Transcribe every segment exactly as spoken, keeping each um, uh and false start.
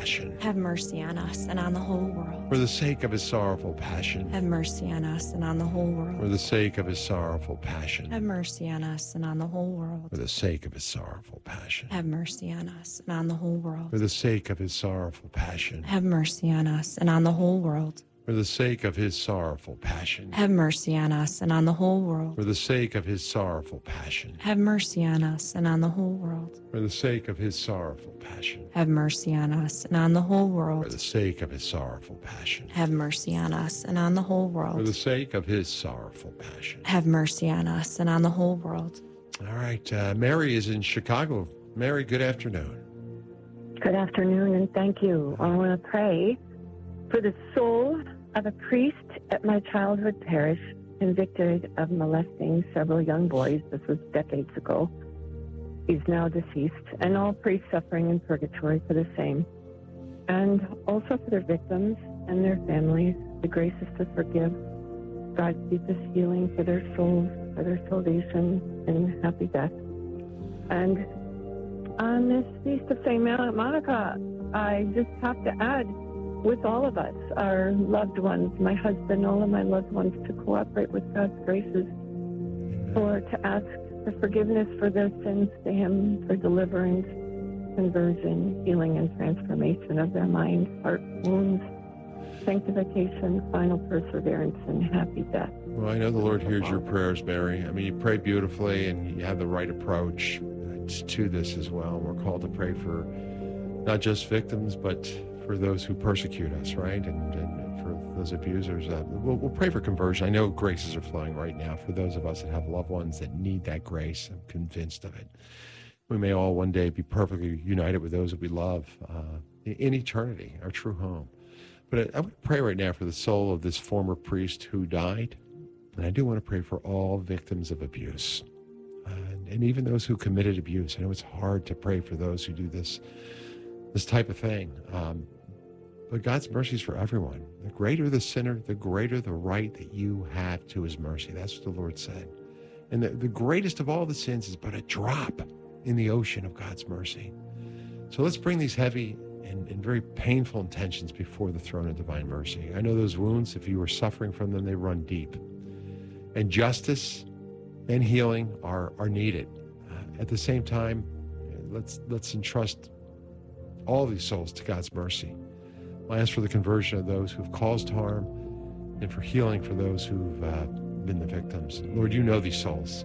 passion. Have mercy on us and on the whole world. For the sake of his sorrowful passion. Have mercy on us and on the whole For world. the sake of his sorrowful passion. Have mercy on us and on the whole world. For the sake of his sorrowful passion. Have mercy on us and on the whole world. For the sake of his sorrowful passion. Have mercy on us and on the whole world. For the sake of his sorrowful passion. Have mercy on us and on the whole world. For the sake of his sorrowful passion. Have mercy on us and on the whole world. For the sake of his sorrowful passion. Have mercy on us and on the whole For world. the sake of his sorrowful passion. Have mercy on us and on the whole For the world. sake of his sorrowful passion. Have mercy on us and on the whole world. All right, uh, Mary is in Chicago. Mary, good afternoon. Good afternoon, and thank you. I want to pray for the soul of a priest at my childhood parish convicted of molesting several young boys. This was decades ago. He's now deceased, and all priests suffering in purgatory for the same. And also for their victims and their families, the graces to forgive, God's deepest healing for their souls, for their salvation, and happy death. And on this feast of Saint Monica, I just have to add, with all of us, our loved ones, my husband, all of my loved ones, to cooperate with God's graces, for to ask for forgiveness for their sins to Him, for deliverance, conversion, healing, and transformation of their mind, heart, wounds, sanctification, final perseverance, and happy death. Well, I know the Lord hears your prayers, Mary. I mean, you pray beautifully and you have the right approach to this as well. We're called to pray for not just victims, but for those who persecute us, right? And, and for those abusers. Uh, we'll, we'll pray for conversion. I know graces are flowing right now for those of us that have loved ones that need that grace. I'm convinced of it. We may all one day be perfectly united with those that we love uh, in eternity, our true home. But I, I would pray right now for the soul of this former priest who died. And I do want to pray for all victims of abuse. Uh, and, and even those who committed abuse. I know it's hard to pray for those who do this this type of thing. Um, but God's mercy is for everyone. The greater the sinner, the greater the right that you have to his mercy. That's what the Lord said. And the, the greatest of all the sins is but a drop in the ocean of God's mercy. So let's bring these heavy and, and very painful intentions before the throne of divine mercy. I know those wounds, if you are suffering from them, they run deep. And justice and healing are, are needed. Uh, at the same time, let's let's entrust all these souls to God's mercy. I ask for the conversion of those who've caused harm and for healing for those who've uh, been the victims. Lord, you know these souls.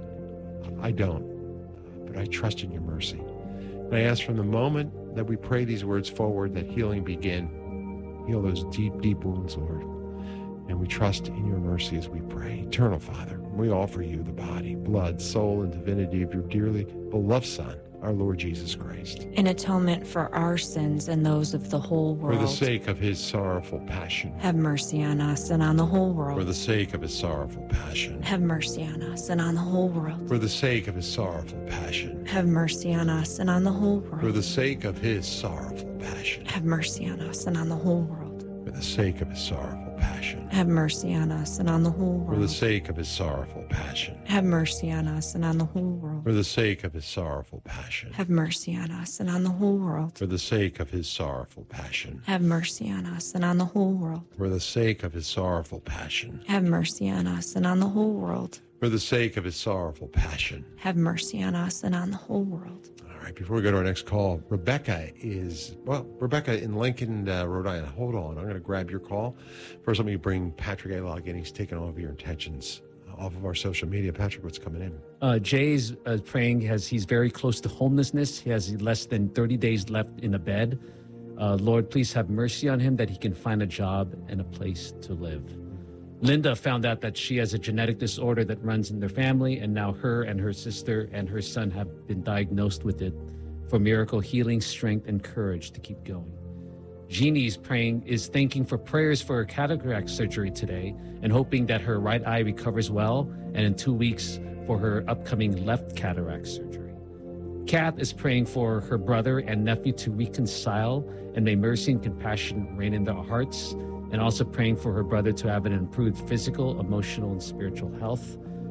I don't, but I trust in your mercy. And I ask from the moment that we pray these words forward that healing begin. Heal those deep, deep wounds, Lord. And we trust in your mercy as we pray. Eternal Father, we offer you the body, blood, soul, and divinity of your dearly beloved Son, our Lord Jesus Christ. In atonement for our sins and those of the whole world. For the sake of his sorrowful passion. Have mercy on us and on the whole world. For the sake of his sorrowful passion. Have mercy on us and on the whole world. For the sake of his sorrowful passion. Have mercy on us and on the whole world. For the sake of his sorrowful passion. Have mercy on us and on the whole world. For the sake of his sorrowful passion. Have mercy on us and on the whole world. For the sake of his sorrowful passion. Have mercy on us and on the whole world. For the sake of his sorrowful passion. Have mercy on us and on the whole world. For the sake of his sorrowful passion. Have mercy on us and on the whole world. For the sake of his sorrowful passion. Have mercy on us and on the whole world. For the sake of his sorrowful passion. Have mercy on us and on the whole world. All right, before we go to our next call, Rebecca is, well, Rebecca in Lincoln, uh, Rhode Island. Hold on, I'm going to grab your call. First, let me bring Patrick A. Loggin. He's taking all of your intentions off of our social media. Patrick, what's coming in? Uh, Jay's uh, praying as he's very close to homelessness. He has less than thirty days left in a bed. Uh, Lord, please have mercy on him that he can find a job and a place to live. Linda found out that she has a genetic disorder that runs in their family, and now her and her sister and her son have been diagnosed with it. For miracle healing, strength, and courage to keep going. Jeannie's praying is thanking for prayers for her cataract surgery today and hoping that her right eye recovers well, and in two weeks for her upcoming left cataract surgery. Kath is praying for her brother and nephew to reconcile, and may mercy and compassion reign in their hearts, and also praying for her brother to have an improved physical, emotional, and spiritual health.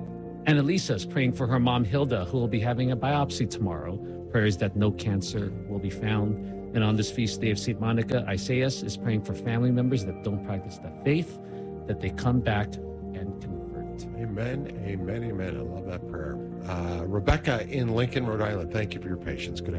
And Elisa is praying for her mom, Hilda, who will be having a biopsy tomorrow. Prayers that no cancer will be found. And on this feast day of Saint Monica, Isaias is praying for family members that don't practice the faith, that they come back and convert. Amen, amen, amen. I love that prayer. Uh, Rebecca in Lincoln, Rhode Island, thank you for your patience. Good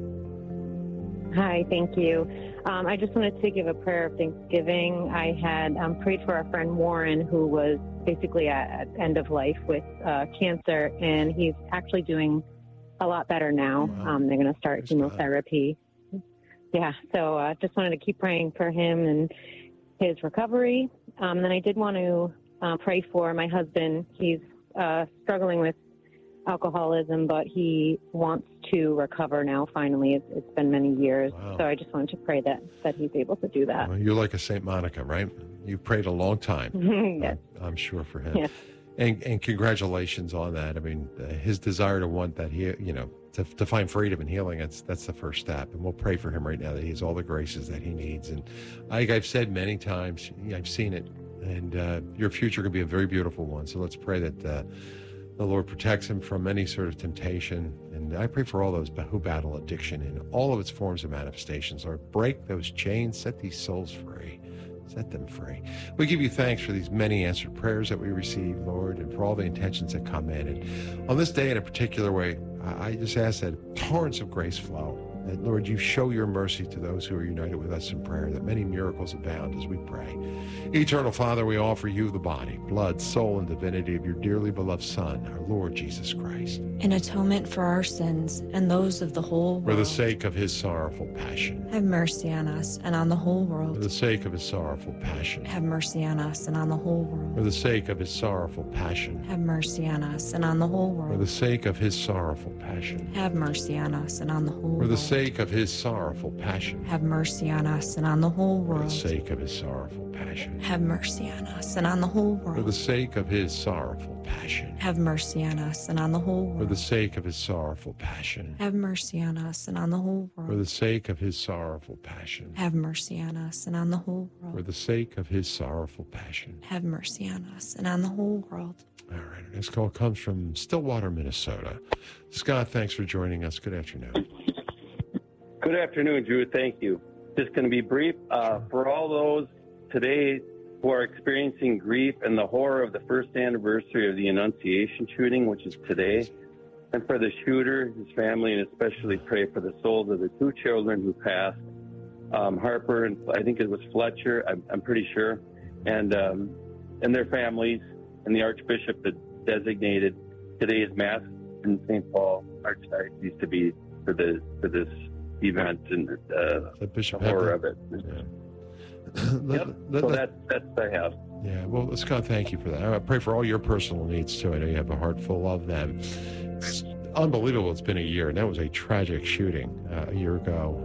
afternoon. Hi, thank you. Um, I just wanted to give a prayer of thanksgiving. I had um, prayed for our friend Warren, who was basically at, at end of life with uh, cancer, and he's actually doing a lot better now. Wow. Um, they're going to start Praise chemotherapy. Yeah, so I uh, just wanted to keep praying for him and his recovery. Um, and then I did want to uh, pray for my husband. He's uh, struggling with alcoholism, but he wants to recover now, finally. It's, it's been many years. Wow. So I just wanted to pray that, that he's able to do that. Well, you're like a Saint Monica, right? You've prayed a long time. Yes. I'm, I'm sure for him. Yes. And, and congratulations on that. I mean, uh, his desire to want that, he, you know, to, to find freedom and healing, that's, that's the first step. And we'll pray for him right now that he has all the graces that he needs. And like I've said many times, I've seen it, and uh, your future could be a very beautiful one. So let's pray that uh, the Lord protects him from any sort of temptation. And I pray for all those who battle addiction in all of its forms and manifestations. Lord, break those chains, set these souls free. Set them free. We give you thanks for these many answered prayers that we receive, Lord, and for all the intentions that come in. And on this day in a particular way, I just ask that torrents of grace flow. That, Lord, you show your mercy to those who are united with us in prayer, that many miracles abound as we pray. Eternal Father, we offer you the body, blood, soul, and divinity of your dearly beloved Son, our Lord Jesus Christ. In atonement for our sins and those of the whole world. For the sake of his sorrowful passion. Have mercy on us and on the whole For world. the sake of his sorrowful passion. Have mercy on us and on the whole For world. the sake of his sorrowful passion. Have mercy on us and on the whole For the world. sake of his sorrowful passion. Have mercy on us and on the whole For world. the sake of his sorrowful passion. Have mercy on us and on the whole For the world. sake of his sorrowful passion. Have mercy on us and on the whole For the world. sake of his sorrowful passion. Have mercy on us and on the whole For the world. sake of his sorrowful passion. Have mercy on us and on the whole For world. the sake of his sorrowful passion. Have mercy on us and on the whole For world. the sake of his sorrowful passion. Have mercy on us and on the whole world. All right, our next call comes from Stillwater, Minnesota. Scott, thanks for joining us. Good afternoon. Good afternoon, Drew. Thank you. Just going to be brief. Uh, for all those today who are experiencing grief and the horror of the first anniversary of the Annunciation shooting, which is today, and for the shooter, his family, and especially pray for the souls of the two children who passed, um, Harper and I think it was Fletcher, I'm, I'm pretty sure, and um, and their families, and the Archbishop that designated today's Mass in Saint Paul Archdiocese to be for the for this event and uh, Let Bishop the have horror the- of it. Yeah. let, Yep. let- So let- that's that's what I have. yeah, well, Scott, thank you for that. I pray for all your personal needs, too. I know you have a heart full of them. It's unbelievable it's been a year, and that was a tragic shooting uh, a year ago.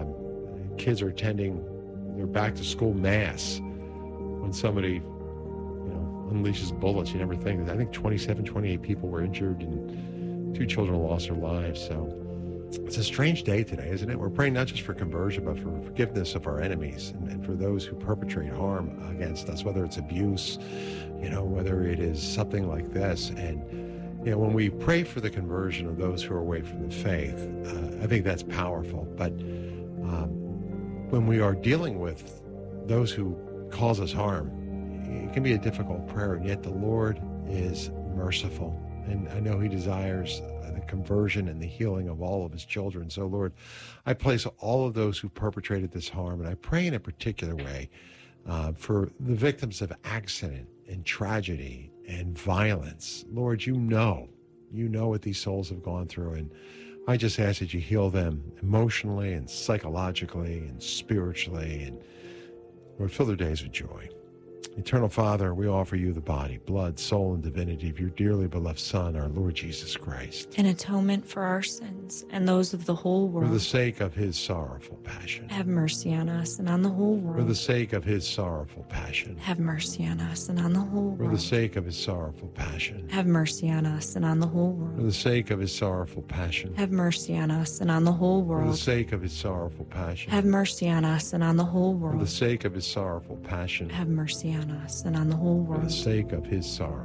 Um, kids are attending their back-to-school Mass when somebody, you know, unleashes bullets. You never think. I think twenty-seven, twenty-eight people were injured, and two children lost their lives, so... It's a strange day today, isn't it? We're praying not just for conversion, but for forgiveness of our enemies and, and for those who perpetrate harm against us, whether it's abuse, you know, whether it is something like this. And, you know, when we pray for the conversion of those who are away from the faith, uh, I think that's powerful. But um, when we are dealing with those who cause us harm, it can be a difficult prayer, and yet the Lord is merciful. And I know he desires the conversion and the healing of all of his children. So, Lord, I place all of those who perpetrated this harm, and I pray in a particular way uh, for the victims of accident and tragedy and violence. Lord, you know, you know what these souls have gone through, and I just ask that you heal them emotionally and psychologically and spiritually, and Lord, fill their days with joy. Eternal Father, we offer you the body, blood, soul, and divinity of your dearly beloved Son, our Lord Jesus Christ. In atonement for our sins and those of the whole For the world. sake of his sorrowful passion. Have mercy on us and on the whole For the world. sake of his sorrowful passion. Have mercy on us and on the whole For the world. sake of his sorrowful passion. Have mercy on us and on the whole For the world. sake of his sorrowful passion. Have mercy on us and on the whole For the world. sake of his sorrowful passion. Have mercy on us and on the whole For the world. sake of his sorrowful passion. Have mercy on us and on the whole For the world. sake of his sorrowful passion.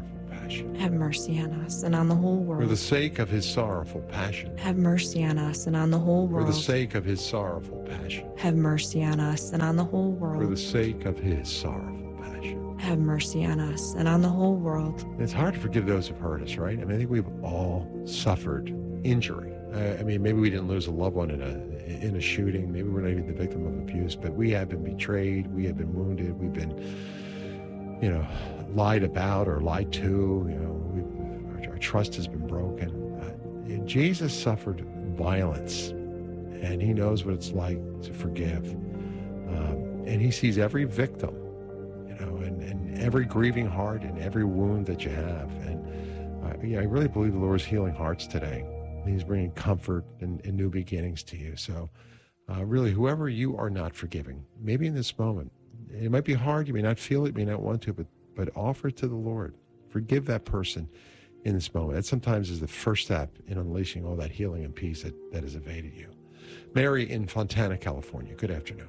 passion. Have mercy on us and on the whole For world. the sake of his sorrowful passion. Have mercy on us and on the whole For world. the sake of his sorrowful passion. Have mercy on us and on the whole For the world. sake of his sorrowful passion. Have mercy on us and on the whole world. It's hard to forgive those who've hurt us, right? I mean, I think we've all suffered injury. Uh, I mean, maybe we didn't lose a loved one in a in a shooting. Maybe we're not even the victim of abuse, but we have been betrayed. We have been wounded. We've been, you know, lied about or lied to. You know, we've, our, our trust has been broken. Uh, Jesus suffered violence, and he knows what it's like to forgive. Um, and he sees every victim, you know, and, and every grieving heart and every wound that you have. And uh, yeah, I really believe the Lord is healing hearts today. He's bringing comfort and, and new beginnings to you. So uh, really, whoever you are not forgiving, maybe in this moment, it might be hard. You may not feel it, you may not want to, but but offer it to the Lord. Forgive that person in this moment. That sometimes is the first step in unleashing all that healing and peace that, that has evaded you. Mary in Fontana, California. Good afternoon.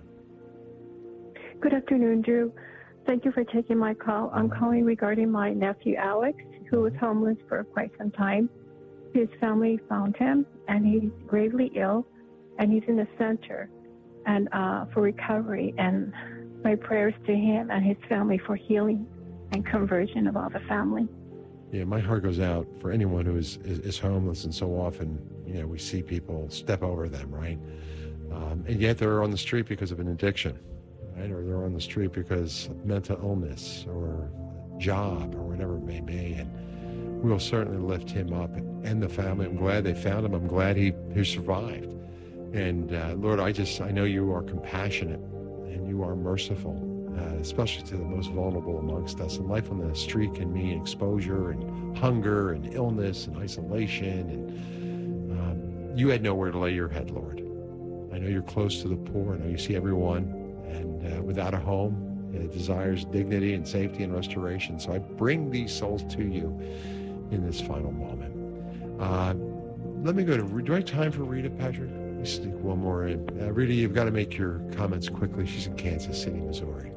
Good afternoon, Drew. Thank you for taking my call. I'm calling regarding my nephew, Alex, who was homeless for quite some time. His family found him, and he's gravely ill, and he's in the center and uh, for recovery. And my prayers to him and his family for healing and conversion of all the family. Yeah, my heart goes out for anyone who is, is, is homeless, and so often, you know, we see people step over them, right? Um, and yet they're on the street because of an addiction, right? Or they're on the street because of mental illness or job or whatever it may be. And we'll certainly lift him up and the family. I'm glad they found him. I'm glad he, he survived. And uh, Lord, I just, I know you are compassionate and you are merciful, uh, especially to the most vulnerable amongst us. And life on the street can mean exposure and hunger and illness and isolation. And um, you had nowhere to lay your head, Lord. I know you're close to the poor. I know you see everyone. And uh, without a home, it desires dignity and safety and restoration. So I bring these souls to you in this final moment. Uh, let me go to, do I have time for Rita, Patrick? Let me sneak one more in. Uh, Rita, you've got to make your comments quickly. She's in Kansas City, Missouri.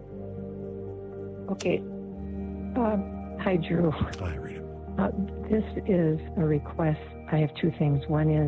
Okay. Um, hi, Drew. Hi, Rita. Uh, this is a request. I have two things. One is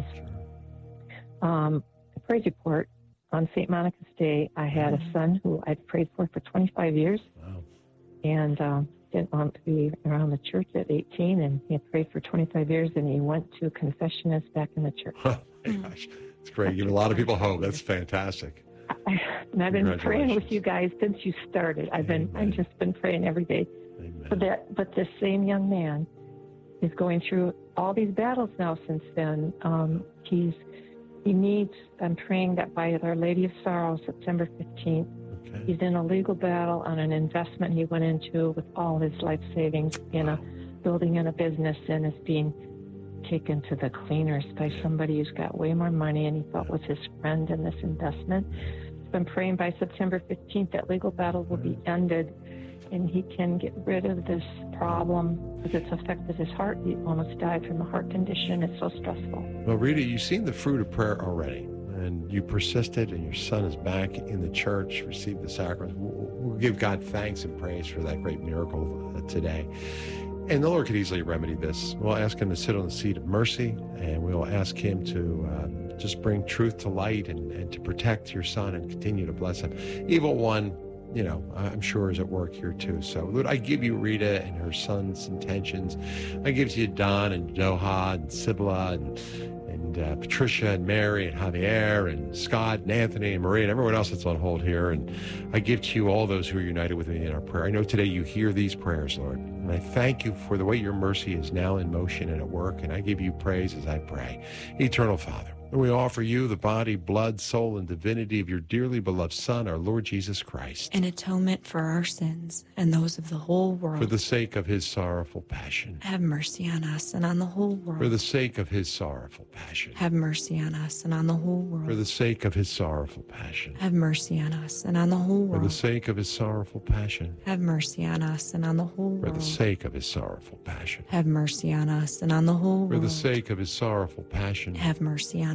um, a praise report. On Saint Monica's Day, I had a son who I'd prayed for for twenty-five years. Wow. And um, didn't want to be around the church at eighteen, and he had prayed for twenty-five years, and he went to confessionist back in the church. Oh, my gosh. It's great. You give a lot of people hope. That's fantastic. I, and I've been praying with you guys since you started. I've been, I've just been praying every day. Amen. But that, but this same young man is going through all these battles now since then. Um, he's, he needs, I'm praying that by Our Lady of Sorrow, September fifteenth, Okay. he's in a legal battle on an investment he went into with all his life savings in a building in a business, and is being taken to the cleaners by somebody who's got way more money and he thought was his friend in this investment. So I'm praying by September fifteenth that legal battle will be ended and he can get rid of this problem because it's affected his heart. He almost died from a heart condition. It's so stressful. Well, Rita, you've seen the fruit of prayer already, and you persisted, and your son is back in the church, received the sacrament. We'll, we'll give God thanks and praise for that great miracle uh, today. And the Lord could easily remedy this. We'll ask him to sit on the seat of mercy, and we'll ask him to uh, just bring truth to light and, and to protect your son and continue to bless him. Evil one, you know, I'm sure is at work here too. So, Lord, I give you Rita and her son's intentions. I give to you Don and Doha and Sibla and and uh, Patricia and Mary and Javier and Scott and Anthony and Marie and everyone else that's on hold here. And I give to you all those who are united with me in our prayer. I know today you hear these prayers, Lord. And I thank you for the way your mercy is now in motion and at work. And I give you praise as I pray. Eternal Father, and we offer you the body, blood, soul, and divinity of your dearly beloved Son, our Lord Jesus Christ, An atonement for our sins and those of the whole world. for the sake of his sorrowful passion. Have mercy on us and on the whole world. For the sake of his sorrowful passion. Have mercy on us and on the whole world. For the sake of his sorrowful passion. Have mercy on us and on the whole For world. the sake of his sorrowful passion. Have mercy on us and on the whole For world. the sake of his sorrowful passion. Have mercy on us and on the whole For world. the sake of his sorrowful passion. Have mercy on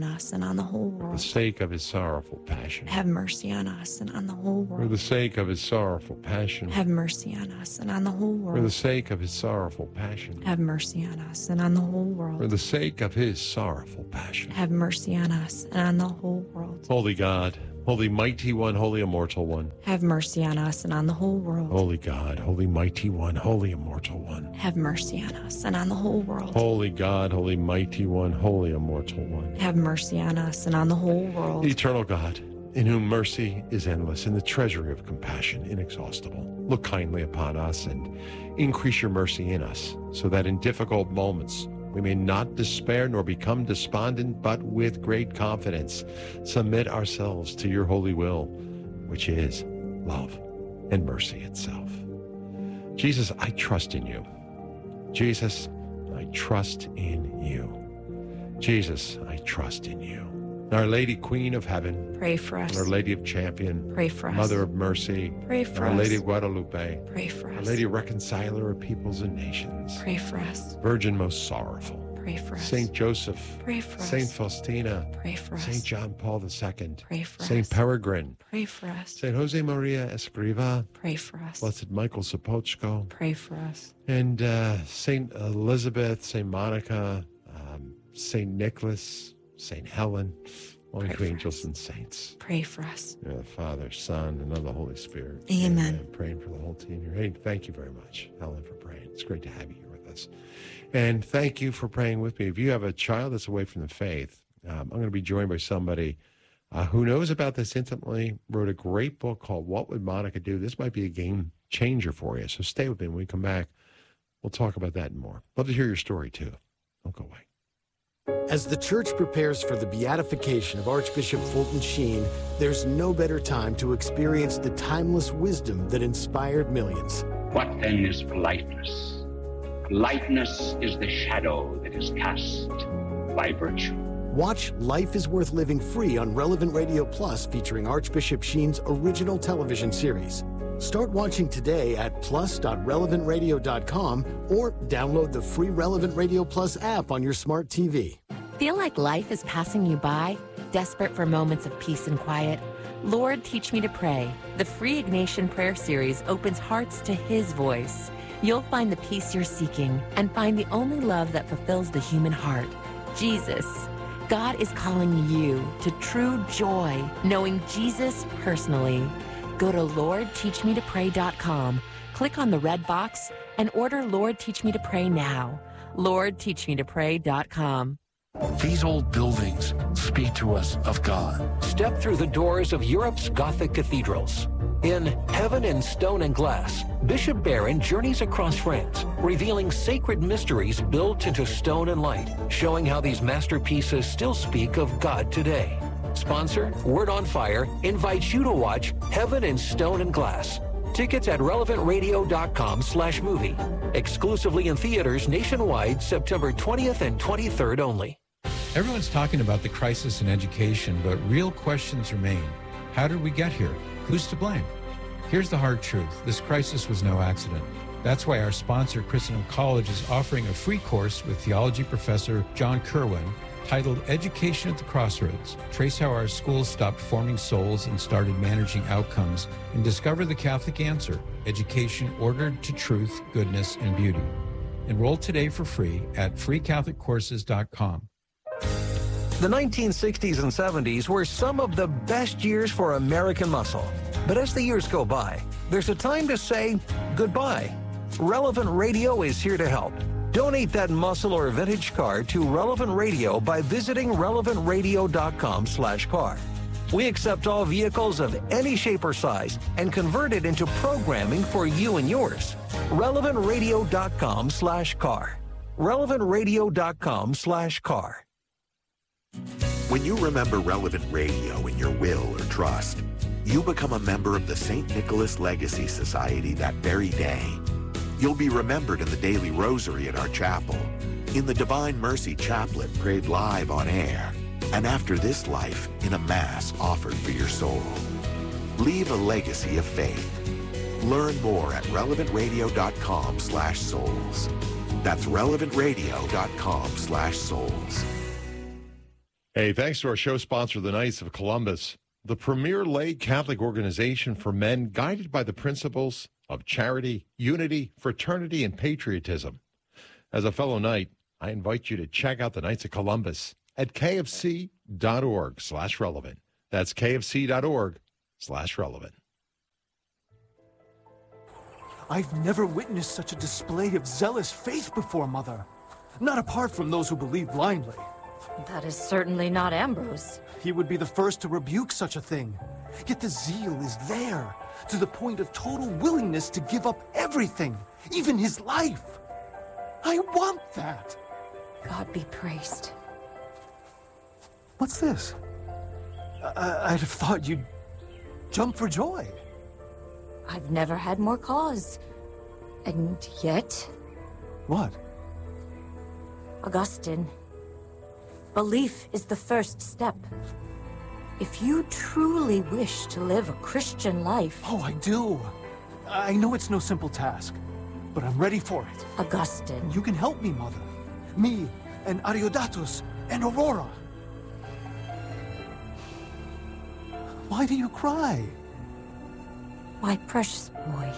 on us and on the whole For world. the sake of his sorrowful passion. Have mercy on us and on the whole For world. the sake of his sorrowful passion. Have mercy on us and on the whole For the world. sake of his sorrowful passion. Have mercy on us and on the whole For world. the sake of his sorrowful passion. Have mercy on us and on the whole world. Holy God, holy mighty one, holy immortal one. Have mercy on us and on the whole world. Holy God, holy mighty one, holy immortal one. Have mercy on us and on the whole world. Holy God, holy mighty one, holy immortal one. Have mercy on us and on the whole world. Eternal God, in whom mercy is endless and the treasury of compassion inexhaustible. Look kindly upon us and increase your mercy in us, so that in difficult moments we may not despair nor become despondent, but with great confidence submit ourselves to your holy will, which is love and mercy itself. Jesus, I trust in you. Jesus, I trust in you. Jesus, I trust in you. Our Lady Queen of Heaven, Pray for us. Our Lady of Champion, Pray for us. Mother of Mercy, Pray for Our us. Lady of Guadalupe, Pray for Our us. Lady Reconciler of peoples and nations, Pray for us. Virgin most sorrowful, Pray for us. Saint Joseph, Pray for Saint us. Faustina, Pray for us. Saint John Paul the Second, Pray for Saint us. Peregrine, Pray for us. Saint Jose Maria Escriva, Pray for us. Blessed Michael Sapochko, Pray for us. and uh, Saint Elizabeth, Saint Monica, um, Saint Nicholas, Saint Helen, all Pray you for angels us. and saints. Pray for us. Yeah, the Father, Son, and of the Holy Spirit. Amen. And, uh, praying for the whole team here. Hey, thank you very much, Helen, for praying. It's great to have you here with us. And thank you for praying with me. If you have a child that's away from the faith, um, I'm going to be joined by somebody uh, who knows about this intimately, wrote a great book called What Would Monica Do? This might be a game changer for you. So stay with me. When we come back, we'll talk about that and more. Love to hear your story, too. Don't go away. As the church prepares for the beatification of Archbishop Fulton Sheen, there's no better time to experience the timeless wisdom that inspired millions. What then is politeness? Politeness is the shadow that is cast by virtue. Watch Life is Worth Living free on Relevant Radio Plus, featuring Archbishop Sheen's original television series. Start watching today at plus dot relevant radio dot com or download the free Relevant Radio Plus app on your smart T V. Feel like life is passing you by? Desperate for moments of peace and quiet? Lord, Teach Me to Pray. The free Ignatian prayer series opens hearts to His voice. You'll find the peace you're seeking and find the only love that fulfills the human heart, Jesus. God is calling you to true joy, knowing Jesus personally. Go to lord teach me to pray dot com, click on the red box, and order Lord Teach Me to Pray now. lord teach me to pray dot com. These old buildings speak to us of God. Step through the doors of Europe's Gothic cathedrals. In Heaven in Stone and Glass, Bishop Barron journeys across France, revealing sacred mysteries built into stone and light, showing how these masterpieces still speak of God today. Sponsor, Word on Fire, invites you to watch Heaven in Stone and Glass. Tickets at relevant radio dot com slash movie. Exclusively in theaters nationwide, September twentieth and twenty-third only. Everyone's talking about the crisis in education, but real questions remain. How did we get here? Who's to blame? Here's the hard truth. This crisis was no accident. That's why our sponsor, Christendom College, is offering a free course with theology professor John Kerwin titled Education at the Crossroads. Trace how our schools stopped forming souls and started managing outcomes, and discover the Catholic answer, education ordered to truth, goodness, and beauty. Enroll today for free at free catholic courses dot com. The nineteen sixties and seventies were some of the best years for American muscle. But as the years go by, there's a time to say goodbye. Relevant Radio is here to help. Donate that muscle or vintage car to Relevant Radio by visiting relevant radio dot com slash car. We accept all vehicles of any shape or size and convert it into programming for you and yours. relevant radio dot com slash car. relevant radio dot com slash car. When you remember Relevant Radio in your will or trust, you become a member of the Saint Nicholas Legacy Society that very day. You'll be remembered in the daily rosary at our chapel, in the Divine Mercy Chaplet prayed live on air, and after this life in a Mass offered for your soul. Leave a legacy of faith. Learn more at relevant radio dot com slash souls. That's relevant radio dot com slash souls. Hey, thanks to our show sponsor, the Knights of Columbus, the premier lay Catholic organization for men guided by the principles of charity, unity, fraternity, and patriotism. As a fellow Knight, I invite you to check out the Knights of Columbus at kfc.org slash relevant. That's kfc.org slash relevant. I've never witnessed such a display of zealous faith before, Mother. Not apart from those who believe blindly. That is certainly not Ambrose. He would be the first to rebuke such a thing. Yet the zeal is there, to the point of total willingness to give up everything, even his life. I want that. God be praised. What's this? I I'd have thought you'd jump for joy. I've never had more cause. And yet... What? Augustine, belief is the first step. If you truly wish to live a Christian life... Oh, I do. I know it's no simple task, but I'm ready for it. Augustine. You can help me, Mother. Me, and Ariodatus, and Aurora. Why do you cry? My precious boy,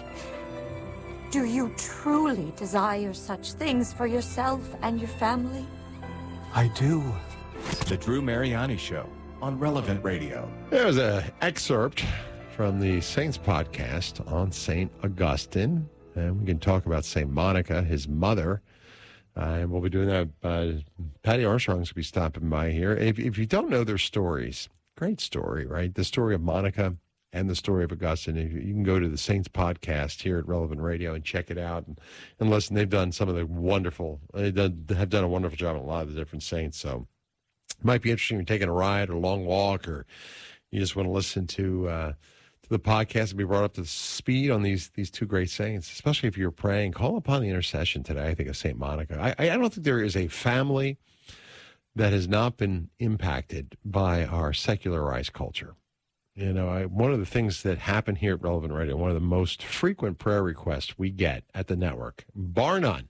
do you truly desire such things for yourself and your family? I do. The Drew Mariani Show on Relevant Radio. There's an excerpt from the Saints podcast on Saint Augustine. And we can talk about Saint Monica, his mother. Uh, and we'll be doing that. Uh, Patty Armstrong's going to be stopping by here. If, if you don't know their stories, great story, right? The story of Monica and the story of Augustine. You can go to the Saints podcast here at Relevant Radio and check it out and, and listen. They've done some of the wonderful, they done, have done a wonderful job on a lot of the different saints. So it might be interesting if you're taking a ride or a long walk, or you just want to listen to uh, to the podcast and be brought up to speed on these these two great saints, especially if you're praying. Call upon the intercession today, I think, of Saint Monica. I, I don't think there is a family that has not been impacted by our secularized culture. You know, I, one of the things that happen here at Relevant Radio, one of the most frequent prayer requests we get at the network, bar none,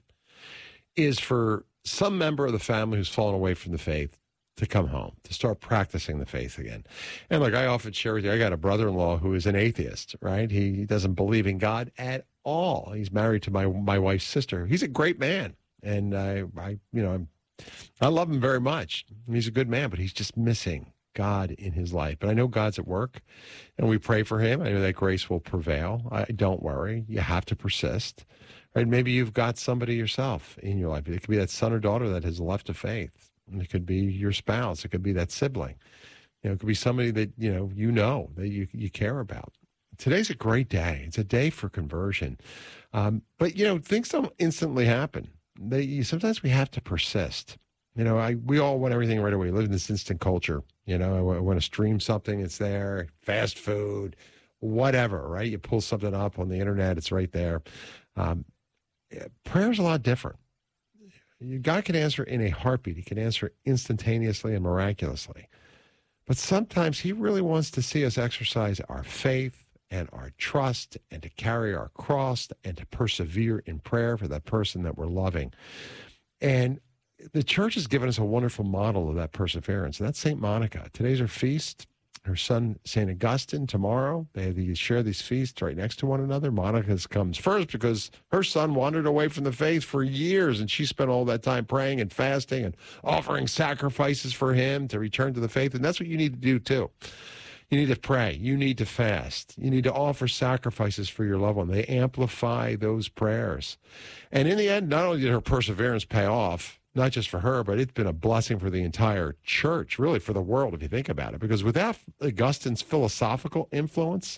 is for some member of the family who's fallen away from the faith to come home, to start practicing the faith again. And like I often share with you, I got a brother-in-law who is an atheist, right? He, he doesn't believe in God at all. He's married to my my wife's sister. He's a great man. And I, I you know, I'm, I love him very much. He's a good man, but he's just missing God in his life. But I know God's at work, and we pray for him. I know that grace will prevail. I don't worry. You have to persist. Right? Maybe you've got somebody yourself in your life. It could be that son or daughter that has left the faith. It could be your spouse. It could be that sibling. You know, it could be somebody that, you know, you know, that you, you care about. Today's a great day. It's a day for conversion. Um, but, you know, things don't instantly happen. They, sometimes we have to persist. You know, I we all want everything right away. We live in this instant culture. You know, I, I want to stream something, it's there. Fast food, whatever, right? You pull something up on the internet, it's right there. Um, prayer's a lot different. God can answer in a heartbeat. He can answer instantaneously and miraculously. But sometimes he really wants to see us exercise our faith and our trust, and to carry our cross, and to persevere in prayer for that person that we're loving. And the church has given us a wonderful model of that perseverance. And that's Saint Monica. Today's her feast. Her son, Saint Augustine, tomorrow. They these, share these feasts right next to one another. Monica's comes first because her son wandered away from the faith for years, and she spent all that time praying and fasting and offering sacrifices for him to return to the faith. And that's what you need to do, too. You need to pray. You need to fast. You need to offer sacrifices for your loved one. They amplify those prayers. And in the end, not only did her perseverance pay off, not just for her, but it's been a blessing for the entire church, really for the world, if you think about it. Because without Augustine's philosophical influence,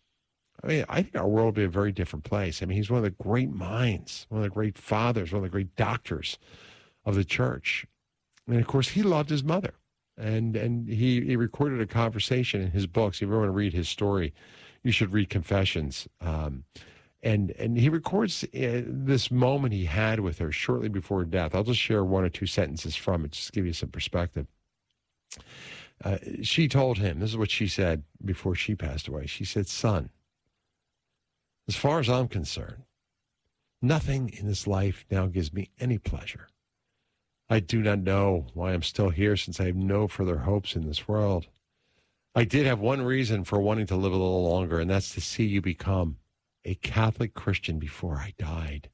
I mean, I think our world would be a very different place. I mean, he's one of the great minds, one of the great fathers, one of the great doctors of the church. And, of course, he loved his mother. And and he, he recorded a conversation in his books. If you ever want to read his story, you should read Confessions. Um, and and he records uh, this moment he had with her shortly before her death. I'll just share one or two sentences from it, just to give you some perspective. Uh, she told him, this is what she said before she passed away. She said, "Son, as far as I'm concerned, nothing in this life now gives me any pleasure. I do not know why I'm still here, since I have no further hopes in this world. I did have one reason for wanting to live a little longer, and that's to see you become a Catholic Christian before I died.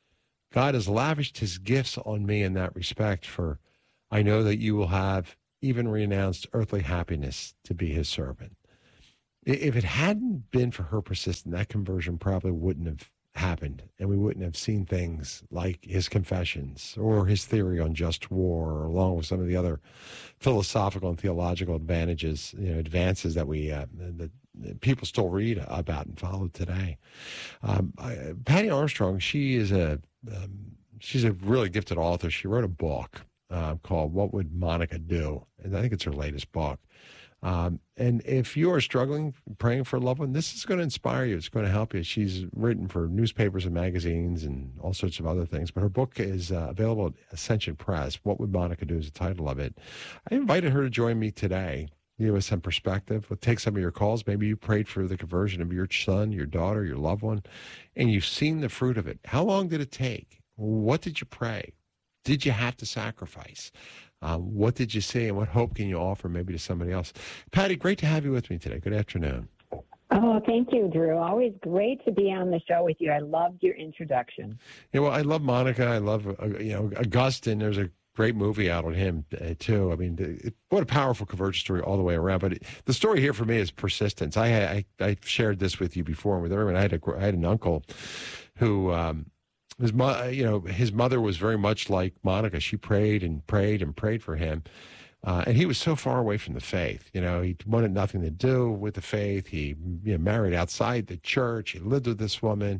God has lavished his gifts on me in that respect, for I know that you will have even renounced earthly happiness to be his servant. If it hadn't been for her persistence, that conversion probably wouldn't have happened, and we wouldn't have seen things like his confessions or his theory on just war, along with some of the other philosophical and theological advantages, you know, advances that we uh, that people still read about and follow today. Um, I, Patty Armstrong, she is a um, she's a really gifted author. She wrote a book uh, called "What Would Monica Do?" and I think it's her latest book. Um, and if you are struggling, praying for a loved one, this is going to inspire you. It's going to help you. She's written for newspapers and magazines and all sorts of other things. But her book is uh, available at Ascension Press. What Would Monica Do is the title of it. I invited her to join me today. Give us some perspective. We'll take some of your calls. Maybe you prayed for the conversion of your son, your daughter, your loved one, and you've seen the fruit of it. How long did it take? What did you pray? Did you have to sacrifice? Um, what did you see, and what hope can you offer maybe to somebody else? Patty, great to have you with me today. Good afternoon. Oh, thank you, Drew. Always great to be on the show with you. I loved your introduction. Yeah, well, I love Monica. I love, uh, you know, Augustine. There's a great movie out on him, uh, too. I mean, it, what a powerful conversion story all the way around. But it, the story here for me is persistence. I, I I shared this with you before and with everyone. I had, a, I had an uncle who... Um, His, mo- you know, his mother was very much like Monica. She prayed and prayed and prayed for him. Uh, and he was so far away from the faith. You know, he wanted nothing to do with the faith. He, you know, married outside the church. He lived with this woman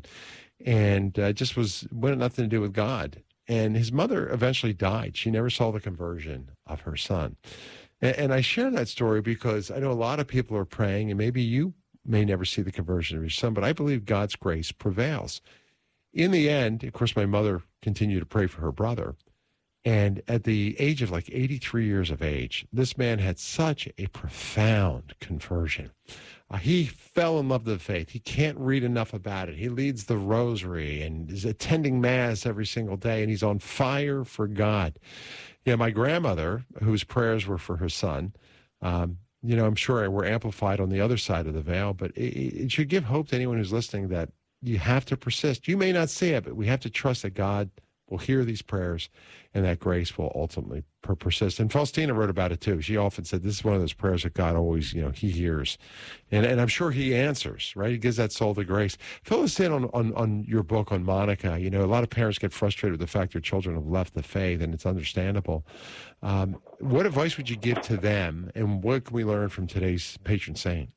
and uh, just was wanted nothing to do with God. And his mother eventually died. She never saw the conversion of her son. And, and I share that story because I know a lot of people are praying, and maybe you may never see the conversion of your son, but I believe God's grace prevails. In the end, of course, my mother continued to pray for her brother. And at the age of like eighty-three years of age, this man had such a profound conversion. Uh, he fell in love with the faith. He can't read enough about it. He leads the rosary and is attending Mass every single day, and he's on fire for God. You know, my grandmother, whose prayers were for her son, um, you know, I'm sure were amplified on the other side of the veil, but it, it should give hope to anyone who's listening that you have to persist. You may not see it, but we have to trust that God will hear these prayers and that grace will ultimately per- persist. And Faustina wrote about it too. She often said, this is one of those prayers that God always, you know, he hears. And and I'm sure he answers, right? He gives that soul the grace. Fill us in on, on, on your book on Monica. You know, a lot of parents get frustrated with the fact their children have left the faith, and it's understandable. Um, what advice would you give to them, and what can we learn from today's patron saint?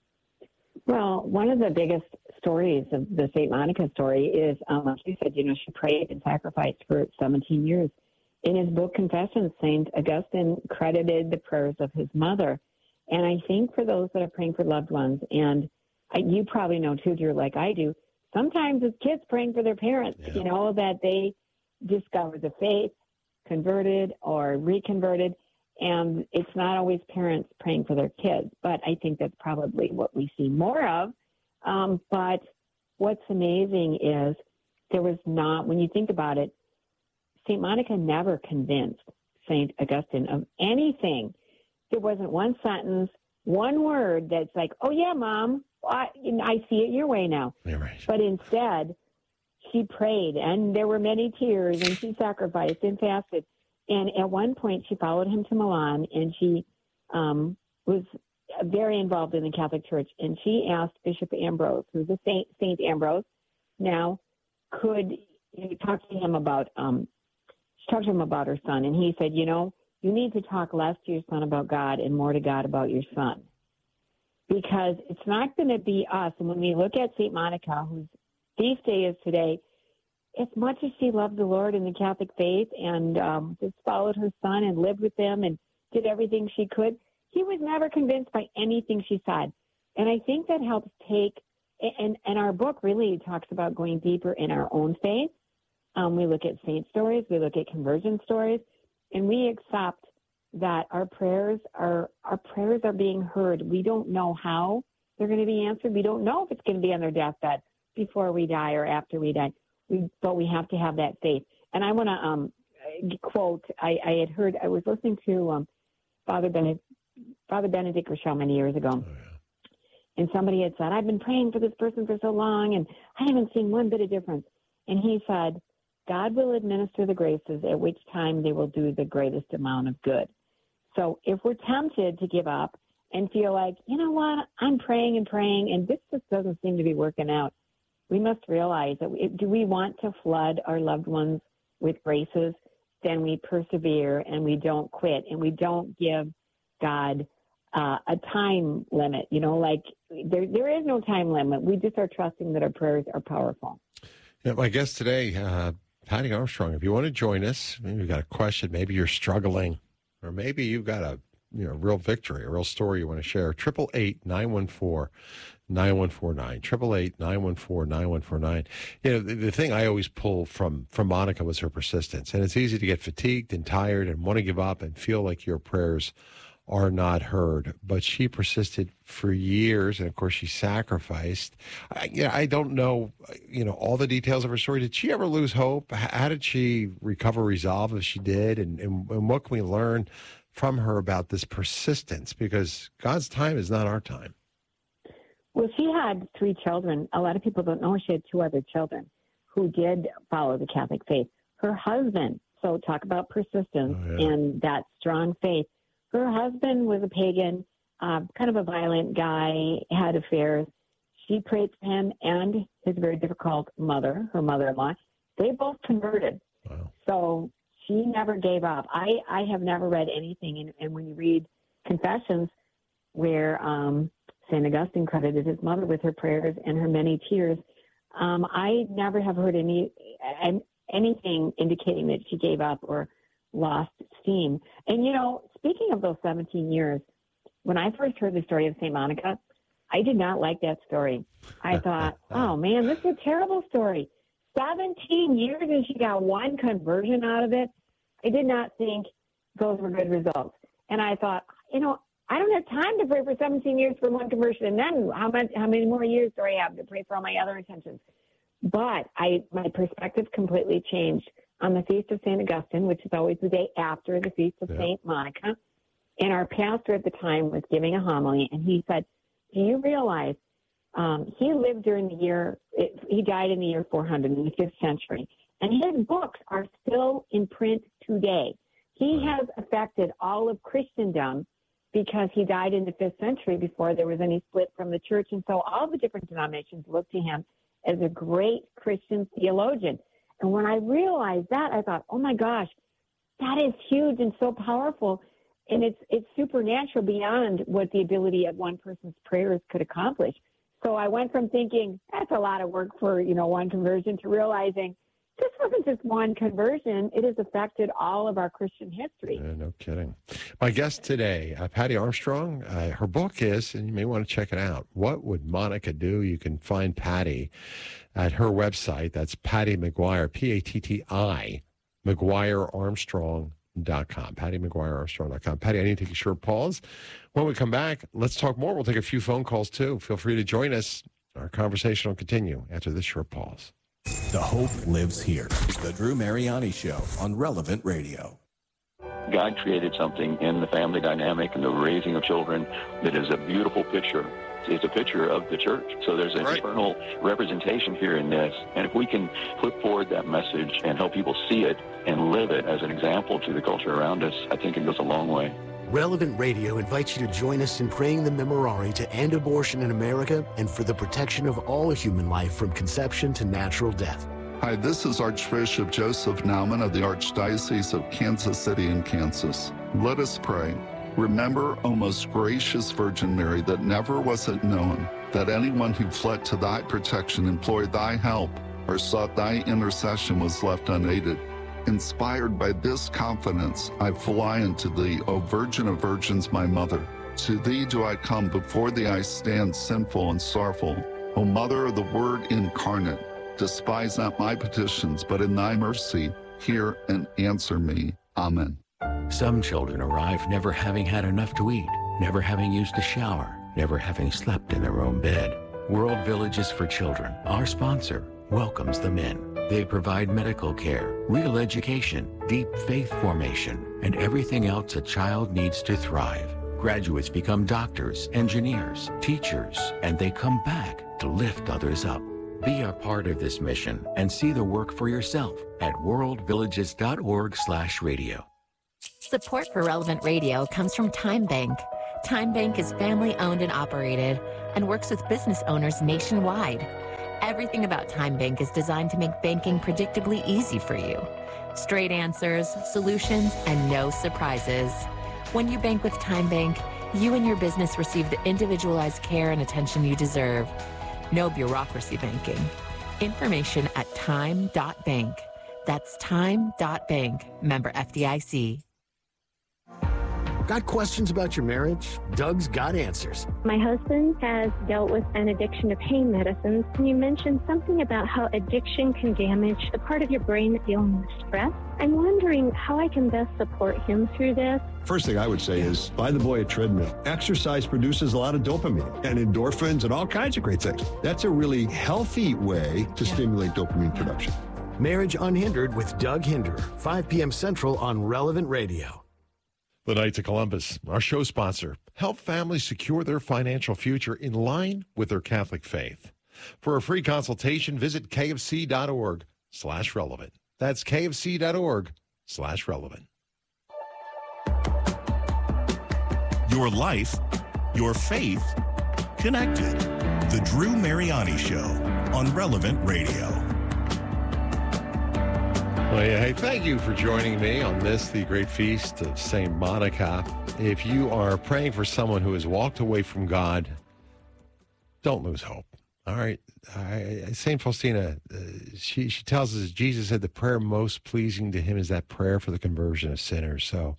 Well, one of the biggest stories of the Saint Monica story is, um, like you said, you know, she prayed and sacrificed for seventeen years. In his book Confessions, Saint Augustine credited the prayers of his mother. And I think for those that are praying for loved ones, and I, you probably know too, Drew, like I do, sometimes it's kids praying for their parents, yeah. you know, that they discovered the faith, converted or reconverted. And it's not always parents praying for their kids, but I think that's probably what we see more of. Um, but what's amazing is there was not, when you think about it, Saint Monica never convinced Saint Augustine of anything. There wasn't one sentence, one word that's like, oh, yeah, Mom, I, I see it your way now. Yeah, right. But instead, she prayed, and there were many tears, and she sacrificed and fasted. And at one point, she followed him to Milan, and she um, was very involved in the Catholic Church. And she asked Bishop Ambrose, who's a saint, Saint Ambrose, now, could you talk to him about, um, she talked to him about her son. And he said, you know, you need to talk less to your son about God and more to God about your son. Because it's not going to be us. And when we look at Saint Monica, whose feast day is today, as much as she loved the Lord and the Catholic faith and um, just followed her son and lived with them and did everything she could, he was never convinced by anything she said. And I think that helps take, and, and our book really talks about going deeper in our own faith. Um, we look at saint stories, we look at conversion stories, and we accept that our prayers are, our prayers are being heard. We don't know how they're going to be answered. We don't know if it's going to be on their deathbed before we die or after we die. We, but we have to have that faith. And I want to um, quote, I, I had heard, I was listening to um, Father Benedict, Father Benedict Rochelle many years ago. Oh, yeah. And somebody had said, I've been praying for this person for so long, and I haven't seen one bit of difference. And he said, God will administer the graces at which time they will do the greatest amount of good. So if we're tempted to give up and feel like, you know what, I'm praying and praying, and this just doesn't seem to be working out, we must realize that we, do we want to flood our loved ones with graces? Then we persevere and we don't quit, and we don't give God uh, a time limit. You know, like there there is no time limit. We just are trusting that our prayers are powerful. Yeah, my guest today, uh, Patty Armstrong. If you want to join us, maybe you've got a question, maybe you're struggling, or maybe you've got a you know real victory, a real story you want to share. Triple eight nine one four nine one four nine. Triple eight nine one four nine one four nine. You know, the, the thing I always pull from from Monica was her persistence, and it's easy to get fatigued and tired and want to give up and feel like your prayers are not heard. But she persisted for years, and of course she sacrificed. I, you know, I don't know, you know, all the details of her story. Did she ever lose hope? How did she recover resolve if she did? And, and, and what can we learn from her about this persistence? Because God's time is not our time. Well, she had three children. A lot of people don't know she had two other children who did follow the Catholic faith. Her husband, so talk about persistence oh, yeah. and that strong faith. Her husband was a pagan, uh, kind of a violent guy, had affairs. She prayed for him and his very difficult mother, her mother-in-law. They both converted. Wow. So she never gave up. I, I have never read anything, and, and when you read Confessions, where um, Saint Augustine credited his mother with her prayers and her many tears, um, I never have heard any anything indicating that she gave up or lost steam. And, you know, speaking of those seventeen years, when I first heard the story of Saint Monica, I did not like that story. I thought, oh, man, this is a terrible story. seventeen years and she got one conversion out of it. I did not think those were good results. And I thought, you know, I don't have time to pray for seventeen years for one conversion. And then how much, how many more years do I have to pray for all my other intentions? But I, my perspective completely changed on the Feast of Saint Augustine, which is always the day after the Feast of yeah. Saint Monica. And our pastor at the time was giving a homily, and he said, do you realize um, he lived during the year, it, he died in the year four hundred in the fifth century, and his books are still in print today. He has affected all of Christendom because he died in the fifth century before there was any split from the church. And so all the different denominations looked to him as a great Christian theologian. And when I realized that, I thought, oh my gosh, that is huge and so powerful. And it's it's supernatural beyond what the ability of one person's prayers could accomplish. So I went from thinking that's a lot of work for, you know, one conversion to realizing this wasn't just one conversion. It has affected all of our Christian history. Yeah, no kidding. My guest today, uh, Patty Armstrong, uh, her book is, and you may want to check it out, What Would Monica Do? You can find Patty at her website. That's Patty McGuire, P A T T I, McGuire Armstrong dot com. Patty McGuire Armstrong dot com. Patty, I need to take a short pause. When we come back, let's talk more. We'll take a few phone calls too. Feel free to join us. Our conversation will continue after this short pause. The hope lives here. The Drew Mariani Show on Relevant Radio. God created something in the family dynamic and the raising of children that is a beautiful picture. It's a picture of the church. So there's an right. eternal representation here in this. And if we can put forward that message and help people see it and live it as an example to the culture around us, I think it goes a long way. Relevant Radio invites you to join us in praying the Memorare to end abortion in America and for the protection of all human life from conception to natural death. Hi, this is Archbishop Joseph Naumann of the Archdiocese of Kansas City in Kansas. Let us pray. Remember, O most gracious Virgin Mary, that never was it known that anyone who fled to thy protection, implored thy help, or sought thy intercession was left unaided. Inspired by this confidence, I fly unto thee, O Virgin of Virgins, my mother. To thee do I come, before thee I stand sinful and sorrowful. O Mother of the Word incarnate, despise not my petitions, but in thy mercy hear and answer me. Amen. Some children arrive never having had enough to eat, never having used a shower, never having slept in their own bed. World Villages for Children, our sponsor, welcomes them in. They provide medical care, real education, deep faith formation, and everything else a child needs to thrive. Graduates become doctors, engineers, teachers, and they come back to lift others up. Be a part of this mission and see the work for yourself at worldvillages.org slash radio. Support for Relevant Radio comes from Time Bank. Time Bank is family owned and operated and works with business owners nationwide. Everything about Time Bank is designed to make banking predictably easy for you. Straight answers, solutions, and no surprises. When you bank with Time Bank, you and your business receive the individualized care and attention you deserve. No bureaucracy banking. Information at time dot bank. That's time dot bank. Member F D I C. Got questions about your marriage? Doug's got answers. My husband has dealt with an addiction to pain medicines. You mentioned something about how addiction can damage the part of your brain that's dealing with stress. I'm wondering how I can best support him through this. First thing I would say is buy the boy a treadmill. Exercise produces a lot of dopamine and endorphins and all kinds of great things. That's a really healthy way to yeah. stimulate dopamine production. Marriage Unhindered with Doug Hinder, five p.m. Central on Relevant Radio. The Knights of Columbus, our show sponsor, help families secure their financial future in line with their Catholic faith. For a free consultation, visit kfc.org slash relevant. That's kfc.org slash relevant. Your life, your faith, connected. The Drew Mariani Show on Relevant Radio. Well, yeah, hey, thank you for joining me on this, the great feast of Saint Monica. If you are praying for someone who has walked away from God, don't lose hope. All right. I, Saint Faustina, uh, she, she tells us Jesus said the prayer most pleasing to him is that prayer for the conversion of sinners. So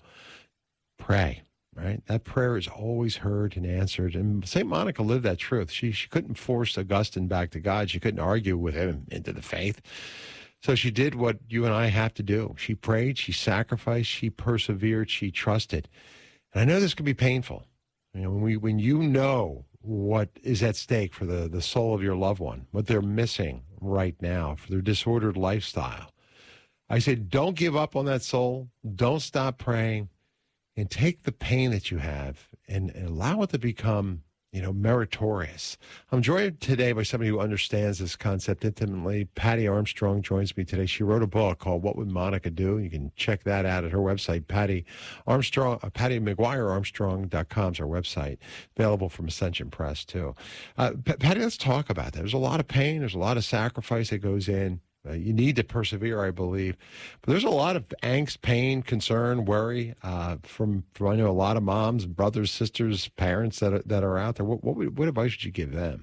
pray, right? That prayer is always heard and answered. And Saint Monica lived that truth. She, she couldn't force Augustine back to God. She couldn't argue with him into the faith. So she did what you and I have to do. She prayed, she sacrificed, she persevered, she trusted. And I know this can be painful. You know, when we when you know what is at stake for the, the soul of your loved one, what they're missing right now for their disordered lifestyle. I say, don't give up on that soul. Don't stop praying, and take the pain that you have and, and allow it to become, you know, meritorious. I'm joined today by somebody who understands this concept intimately. Patty Armstrong joins me today. She wrote a book called What Would Monica Do? You can check that out at her website, Patty Armstrong, uh, Patty McGuire Armstrong dot com is our website. Available from Ascension Press, too. Uh, P- Patty, let's talk about that. There's a lot of pain. There's a lot of sacrifice that goes in. Uh, you need to persevere, I believe. But there's a lot of angst, pain, concern, worry uh, from, from, I know, a lot of moms, brothers, sisters, parents that are, that are out there. What, what, what advice would you give them?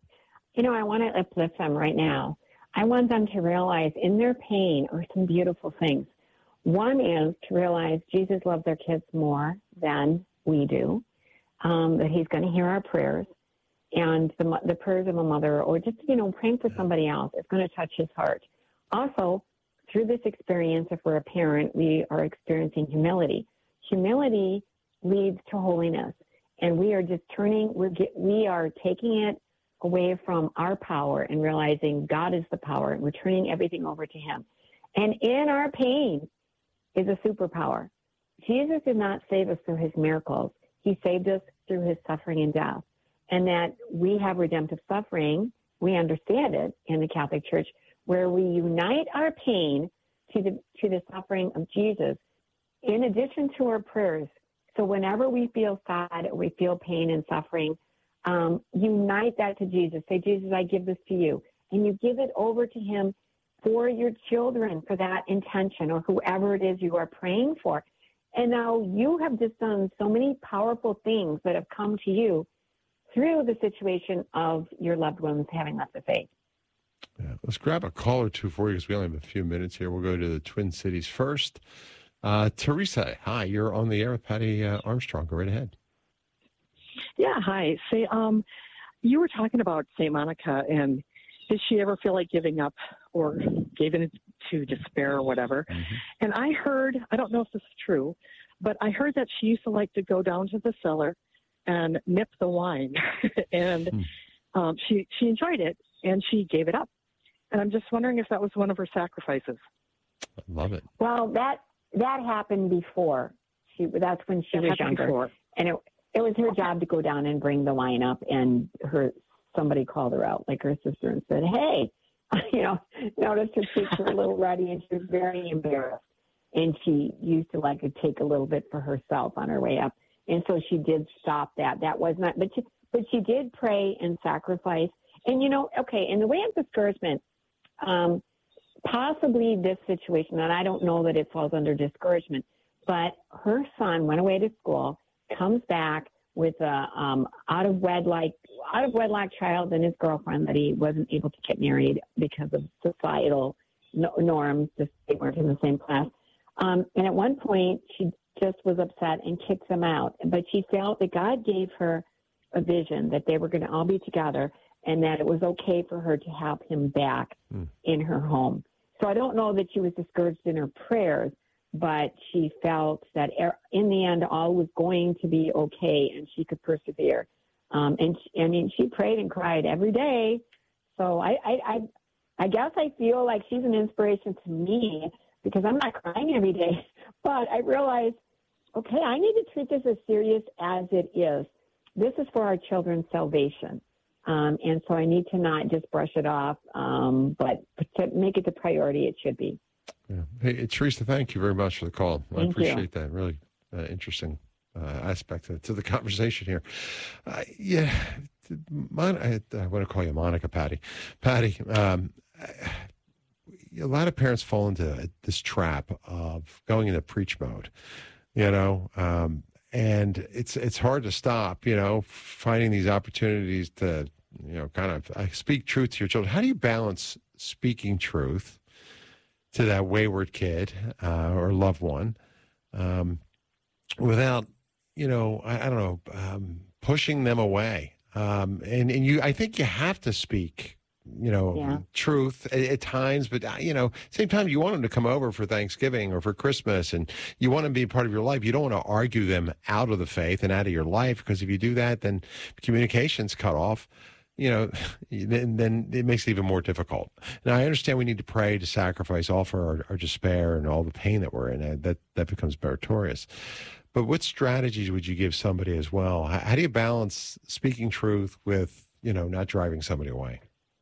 You know, I want to uplift them right now. I want them to realize in their pain are some beautiful things. One is to realize Jesus loves their kids more than we do, um, that he's going to hear our prayers. And the, the prayers of a mother, or just, you know, praying for somebody else, is going to touch his heart. Also, through this experience, if we're a parent, we are experiencing humility. Humility leads to holiness, and we are just turning, we're get, we are taking it away from our power and realizing God is the power, and we're turning everything over to him. And in our pain is a superpower. Jesus did not save us through his miracles. He saved us through his suffering and death. And that we have redemptive suffering, we understand it in the Catholic Church, where we unite our pain to the to the suffering of Jesus, in addition to our prayers. So whenever we feel sad or we feel pain and suffering, um, unite that to Jesus. Say, Jesus, I give this to you. And you give it over to him for your children, for that intention, or whoever it is you are praying for. And now you have just done so many powerful things that have come to you through the situation of your loved ones having left the faith. Yeah, let's grab a call or two for you because we only have a few minutes here. We'll go to the Twin Cities first. Uh, Teresa, hi, you're on the air with Patty uh, Armstrong. Go right ahead. Yeah, hi. Say, um, you were talking about Saint Monica, and did she ever feel like giving up or gave in to despair or whatever? Mm-hmm. And I heard, I don't know if this is true, but I heard that she used to like to go down to the cellar and nip the wine. and mm. um, she she enjoyed it, and she gave it up. And I'm just wondering if that was one of her sacrifices. I love it. Well, that that happened before. She that's when she It was happened younger, before. and it it was her job to go down and bring the wine up. And her somebody called her out, like her sister, and said, "Hey, you know, noticed her cheeks were a little ruddy, and she was very embarrassed. And she used to like to take a little bit for herself on her way up, and so she did stop that. That was not, but she, but she did pray and sacrifice. And you know, okay, in the way of discouragement." Um, possibly this situation, and I don't know that it falls under discouragement, but her son went away to school, comes back with a um, out of wedlock out of wedlock child and his girlfriend that he wasn't able to get married because of societal no- norms. Just they weren't in the same class, um, and at one point she just was upset and kicked him out. But she felt that God gave her a vision that they were going to all be together, and that it was okay for her to have him back mm. in her home. So I don't know that she was discouraged in her prayers, but she felt that in the end, all was going to be okay and she could persevere. Um, and she, I mean, she prayed and cried every day. So I, I, I, I guess I feel like she's an inspiration to me because I'm not crying every day, but I realized, okay, I need to treat this as serious as it is. This is for our children's salvation. Um, and so I need to not just brush it off, um, but to make it the priority it should be. Yeah. Hey, Teresa, thank you very much for the call. I Thank appreciate you. that. Really uh, interesting uh, aspect to, to the conversation here. Uh, yeah, Mon- I, I want to call you Monica, Patty. Patty, um, a lot of parents fall into this trap of going into preach mode, you know, um, and it's it's hard to stop, you know, finding these opportunities to, you know, kind of uh, speak truth to your children. How do you balance speaking truth to that wayward kid uh, or loved one um, without, you know, I, I don't know, um, pushing them away? Um, and, and you, I think you have to speak, you know, Yeah. truth at, at times, but, uh, you know, same time you want them to come over for Thanksgiving or for Christmas and you want them to be part of your life. You don't want to argue them out of the faith and out of your life, because if you do that, then communication's cut off, you know, then, then it makes it even more difficult. Now, I understand we need to pray, to sacrifice, offer our, our despair and all the pain that we're in. That, that becomes meritorious. But what strategies would you give somebody as well? How, how do you balance speaking truth with, you know, not driving somebody away?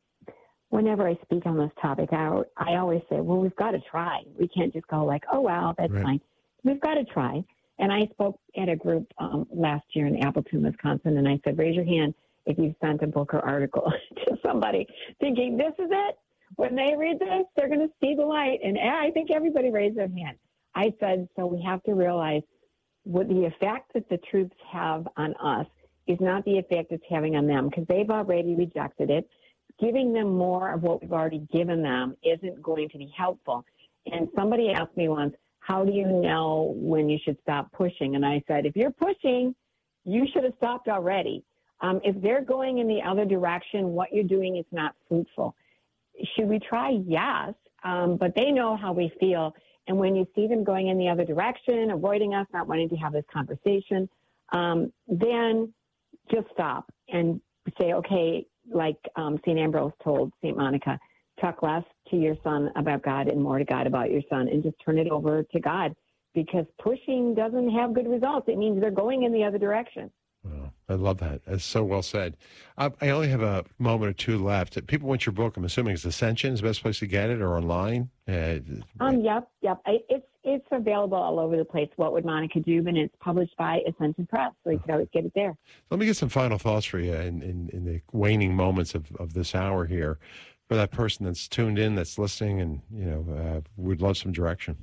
Whenever I speak on this topic, I, I always say, well, we've got to try. We can't just go like, oh, well, that's Right. fine. We've got to try. And I spoke at a group um, last year in Appleton, Wisconsin, and I said, raise your hand if you've sent a book or article to somebody thinking, this is it. When they read this, they're going to see the light. And I think everybody raised their hand. I said, so we have to realize what the effect that the truths have on us is not the effect it's having on them, because they've already rejected it. Giving them more of what we've already given them isn't going to be helpful. And somebody asked me once, how do you know when you should stop pushing? And I said, if you're pushing, you should have stopped already. Um, if they're going in the other direction, what you're doing is not fruitful. Should we try? Yes. Um, but they know how we feel. And when you see them going in the other direction, avoiding us, not wanting to have this conversation, um, then just stop and say, okay, like um, Saint Ambrose told Saint Monica, talk less to your son about God and more to God about your son, and just turn it over to God, because pushing doesn't have good results. It means they're going in the other direction. Wow, I love that. That's so well said. I, I only have a moment or two left. People want your book. I'm assuming it's Ascension is the best place to get it, or online. Uh, Um, yep, yep. I, it's it's available all over the place. What Would Monica Do? And it's published by Ascension Press, so you can always get it there. Let me get some final thoughts for you in, in, in the waning moments of, of this hour here, for that person that's tuned in, that's listening, and you know uh, would love some direction.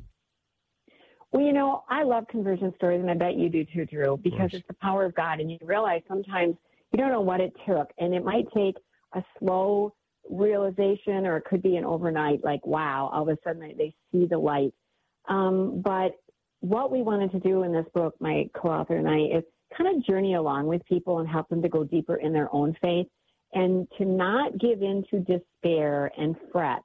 Well, you know, I love conversion stories, and I bet you do too, Drew, because it's the power of God, and you realize sometimes you don't know what it took, and it might take a slow realization, or it could be an overnight, like, wow, all of a sudden they, they see the light. Um, but what we wanted to do in this book, my co-author and I, is kind of journey along with people and help them to go deeper in their own faith, and to not give in to despair and fret,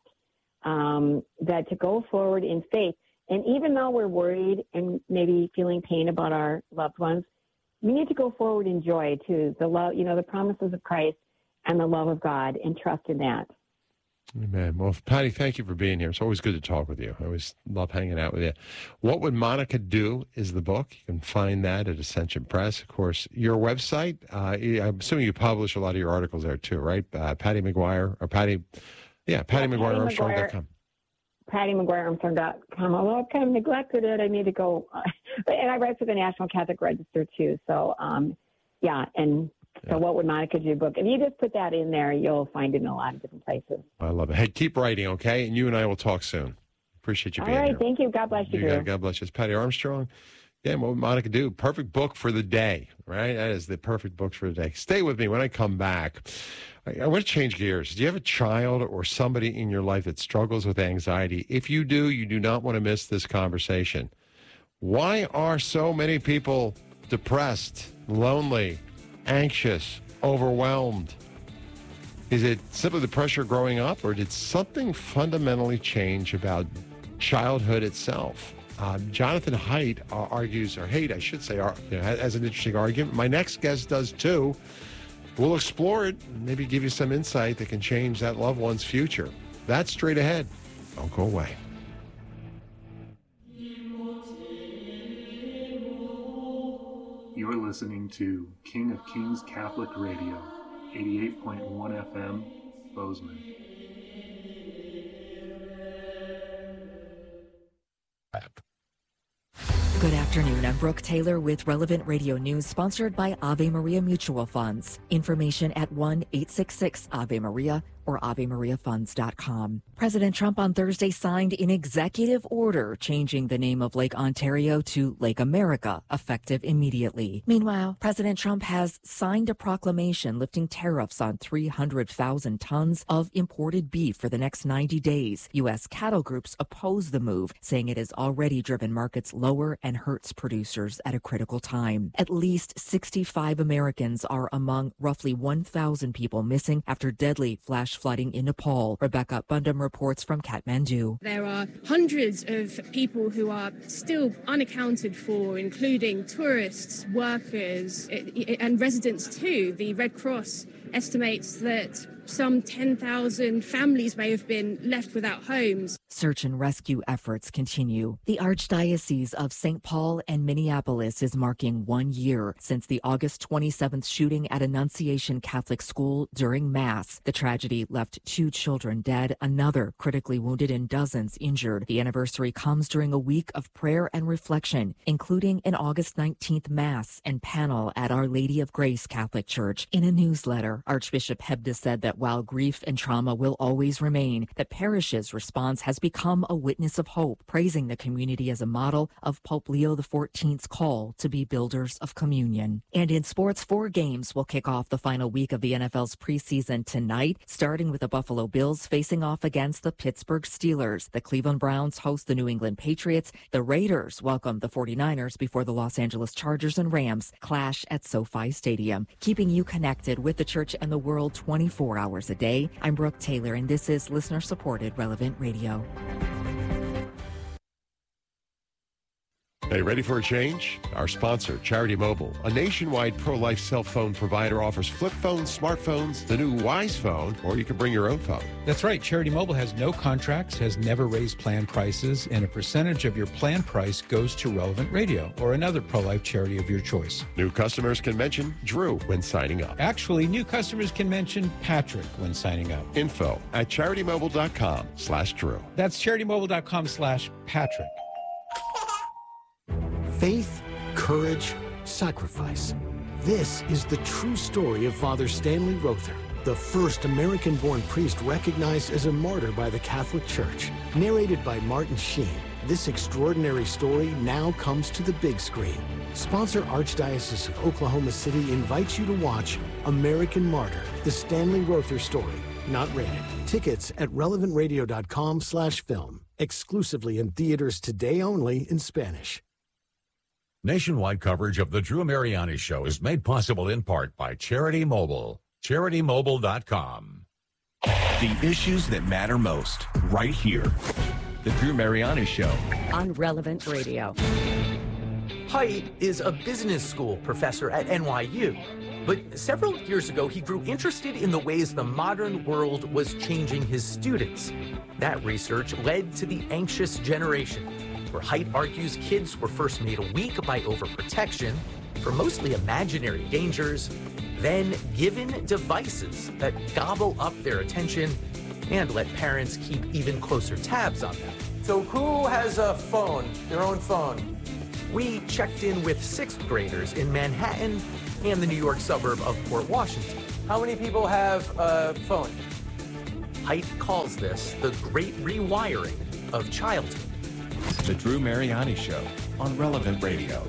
um, that to go forward in faith. And even though we're worried and maybe feeling pain about our loved ones, we need to go forward in joy to the love, you know, the promises of Christ and the love of God, and trust in that. Amen. Well, Patty, thank you for being here. It's always good to talk with you. I always love hanging out with you. What Would Monica Do is the book. You can find that at Ascension Press. Of course, your website, uh, I'm assuming you publish a lot of your articles there too, right? Uh, Patty McGuire, or Patty, yeah, Patty Yeah, McGuire Armstrong dot com. Patty McGuire Armstrong dot com. Although I've kind of neglected it, I need to go. Uh, but, and I write for the National Catholic Register too. So, um, yeah, and so What Would Monica Do book. If you just put that in there, you'll find it in a lot of different places. I love it. Hey, keep writing, okay? And you and I will talk soon. Appreciate you All being right, here. thank you. God bless you, You Drew. got it. God bless you. It's Patty Armstrong. Yeah, What Would Monica Do? Perfect book for the day, right? That is the perfect book for the day. Stay with me when I come back. I, I want to change gears. Do you have a child or somebody in your life that struggles with anxiety? If you do, you do not want to miss this conversation. Why are so many people depressed, lonely, anxious, overwhelmed? Is it simply the pressure growing up, or did something fundamentally change about childhood itself? Uh, Jonathan Haidt uh, argues, or Haidt, I should say, ar- you know, has an interesting argument. My next guest does too. We'll explore it, and maybe give you some insight that can change that loved one's future. That's straight ahead. Don't go away. You're listening to King of Kings Catholic Radio, eighty-eight point one F M, Bozeman. Good afternoon. I'm Brooke Taylor with Relevant Radio News, sponsored by Ave Maria Mutual Funds. Information at one eight six six Ave Maria or ave maria funds dot com. President Trump on Thursday signed an executive order changing the name of Lake Ontario to Lake America, effective immediately. Meanwhile, President Trump has signed a proclamation lifting tariffs on three hundred thousand tons of imported beef for the next ninety days. U S cattle groups oppose the move, saying it has already driven markets lower and hurts producers at a critical time. At least sixty-five Americans are among roughly one thousand people missing after deadly flash flooding in Nepal. Rebecca Bundum reports from Kathmandu. There are hundreds of people who are still unaccounted for, including tourists, workers, and residents too. The Red Cross estimates that some ten thousand families may have been left without homes. Search and rescue efforts continue. The Archdiocese of Saint Paul and Minneapolis is marking one year since the August twenty-seventh shooting at Annunciation Catholic School during Mass. The tragedy left two children dead, another critically wounded, and dozens injured. The anniversary comes during a week of prayer and reflection, including an August nineteenth Mass and panel at Our Lady of Grace Catholic Church. In a newsletter, Archbishop Hebda said that while grief and trauma will always remain, the parish's response has become a witness of hope, praising the community as a model of Pope Leo the fourteenth's call to be builders of communion. And in sports, four games will kick off the final week of the N F L's preseason tonight, starting with the Buffalo Bills facing off against the Pittsburgh Steelers. The Cleveland Browns host the New England Patriots. The Raiders welcome the forty-niners before the Los Angeles Chargers and Rams clash at SoFi Stadium. Keeping you connected with the church and the world twenty-four hours a day. I'm Brooke Taylor, and this is listener-supported Relevant Radio. Hey, ready for a change? Our sponsor, Charity Mobile, a nationwide pro-life cell phone provider, offers flip phones, smartphones, the new Wise phone, or you can bring your own phone. That's right. Charity Mobile has no contracts, has never raised plan prices, and a percentage of your plan price goes to Relevant Radio or another pro-life charity of your choice. New customers can mention Drew when signing up. Actually, new customers can mention Patrick when signing up. Info at charitymobile.com slash Drew. That's charitymobile.com slash Patrick. Faith, courage, sacrifice. This is the true story of Father Stanley Rother, the first American-born priest recognized as a martyr by the Catholic Church. Narrated by Martin Sheen, this extraordinary story now comes to the big screen. Sponsor Archdiocese of Oklahoma City invites you to watch American Martyr, the Stanley Rother story. Not rated. Tickets at relevantradio.com slash film. Exclusively in theaters today only in Spanish. Nationwide coverage of the Drew Mariani Show is made possible in part by Charity Mobile. charity mobile dot com. The issues that matter most, right here. The Drew Mariani Show. On Relevant Radio. Haidt is a business school professor at N Y U. But several years ago, he grew interested in the ways the modern world was changing his students. That research led to the anxious generation, where Haidt argues kids were first made weak by overprotection for mostly imaginary dangers, then given devices that gobble up their attention and let parents keep even closer tabs on them. So who has a phone, their own phone? We checked in with sixth graders in Manhattan and the New York suburb of Port Washington. How many people have a phone? Haidt calls this the great rewiring of childhood. The Drew Mariani Show on Relevant Radio.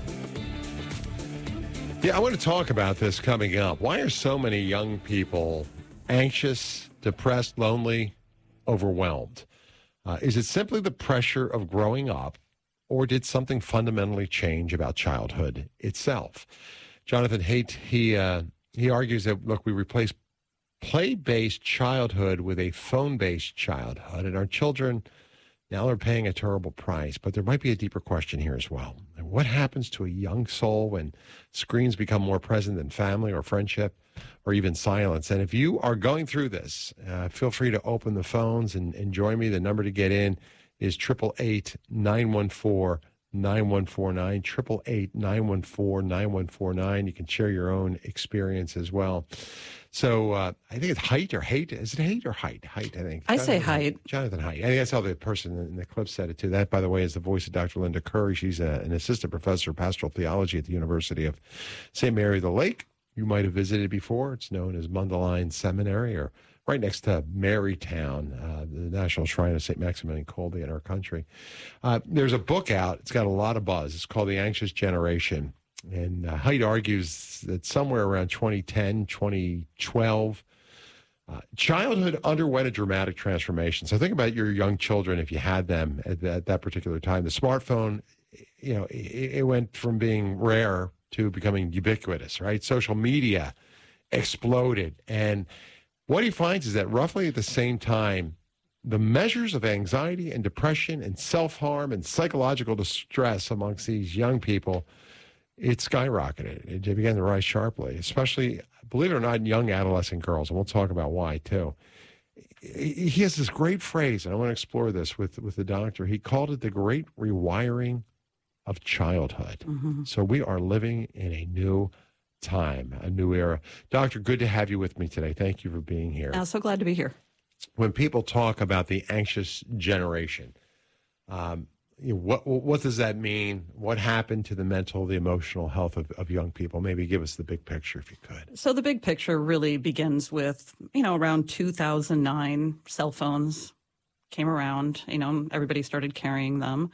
Yeah, I want to talk about this coming up. Why are so many young people anxious, depressed, lonely, overwhelmed? Uh, is it simply the pressure of growing up, or did something fundamentally change about childhood itself? Jonathan Haidt, he uh, he argues that, look, we replace play-based childhood with a phone-based childhood, and our children now are paying a terrible price. But there might be a deeper question here as well. What happens to a young soul when screens become more present than family or friendship or even silence? And if you are going through this, uh, feel free to open the phones and, and join me. The number to get in is eight eight eight, nine one four, nine one four nine, eight eight eight, nine one four, nine one four nine. You can share your own experience as well. So uh, I think it's Haidt or Haidt. Is it Haidt or Haidt? Haidt, I think. I Jonathan, say Haidt. Jonathan Haidt. I think that's how the person in the clip said it, too. That, by the way, is the voice of Doctor Linda Curry. She's a, an assistant professor of pastoral theology at the University of Saint Mary of the Lake. You might have visited before. It's known as Mundelein Seminary, or right next to Marytown, uh, the National Shrine of Saint Maximilian Kolbe in our country. Uh, there's a book out. It's got a lot of buzz. It's called The Anxious Generation. And uh, Haidt argues that somewhere around twenty ten, twenty twelve, uh, childhood underwent a dramatic transformation. So think about your young children, if you had them at that, at that particular time. The smartphone, you know, it, it went from being rare to becoming ubiquitous, right? Social media exploded. And what he finds is that roughly at the same time, the measures of anxiety and depression and self-harm and psychological distress amongst these young people, it skyrocketed. It began to rise sharply, especially, believe it or not, in young adolescent girls. And we'll talk about why, too. He has this great phrase, and I want to explore this with, with the doctor. He called it the great rewiring of childhood. Mm-hmm. So we are living in a new time, a new era. Doctor, good to have you with me today. Thank you for being here. I'm so glad to be here. When people talk about the anxious generation, um, you know, what what does that mean? What happened to the mental, the emotional health of, of young people? Maybe give us the big picture if you could. So the big picture really begins with, you know, around two thousand nine, cell phones came around, you know, everybody started carrying them.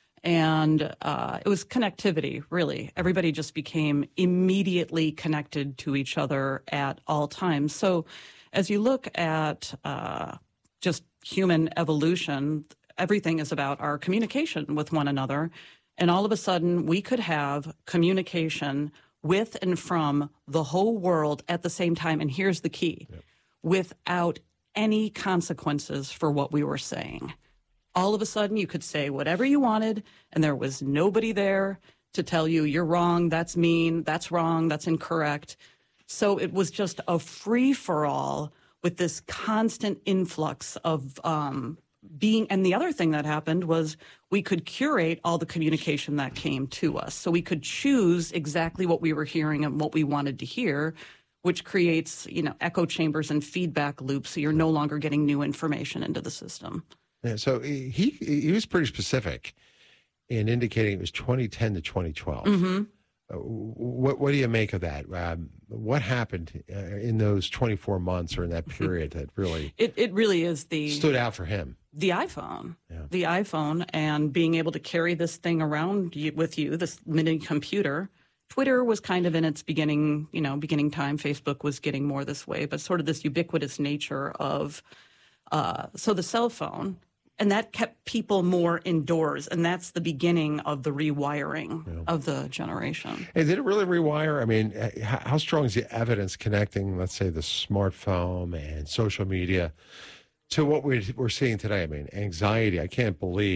And uh, it was connectivity, really. Everybody just became immediately connected to each other at all times. So as you look at uh, just human evolution, everything is about our communication with one another. And all of a sudden, we could have communication with and from the whole world at the same time. And here's the key, yep. without any consequences for what we were saying. All of a sudden, you could say whatever you wanted, and there was nobody there to tell you, you're wrong, that's mean, that's wrong, that's incorrect. So it was just a free-for-all with this constant influx of um, being. And the other thing that happened was we could curate all the communication that came to us. So we could choose exactly what we were hearing and what we wanted to hear, which creates, you know, echo chambers and feedback loops. So you're no longer getting new information into the system. Yeah, so he he was pretty specific in indicating it was twenty ten to twenty twelve. Mm-hmm. Uh, what what do you make of that? Um, what happened uh, in those twenty-four months or in that period that really it it really is the stood out for him? The iPhone, yeah. the iPhone, and being able to carry this thing around with you, this mini computer. Twitter was kind of in its beginning, you know, beginning time. Facebook was getting more this way, but sort of this ubiquitous nature of uh, so the cell phone. And that kept people more indoors, and that's the beginning of the rewiring yeah. of the generation. Hey, did it really rewire? I mean, how strong is the evidence connecting, let's say, the smartphone and social media to what we're seeing today? I mean, anxiety. I can't believe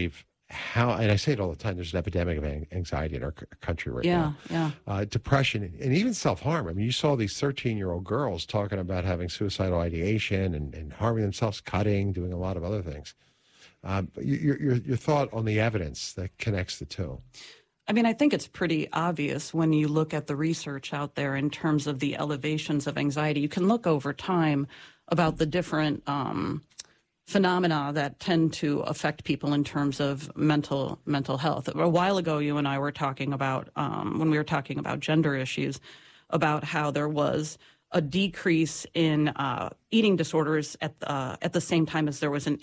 how, and I say it all the time, there's an epidemic of anxiety in our c- country right yeah, now. Yeah, yeah. Uh, depression, and even self-harm. I mean, you saw these thirteen-year-old girls talking about having suicidal ideation and, and harming themselves, cutting, doing a lot of other things. Um, your, your, your thought on the evidence that connects the two? I mean, I think it's pretty obvious when you look at the research out there in terms of the elevations of anxiety. You can look over time about the different um, phenomena that tend to affect people in terms of mental mental health. A while ago, you and I were talking about, um, when we were talking about gender issues, about how there was a decrease in uh, eating disorders at uh, at the same time as there was an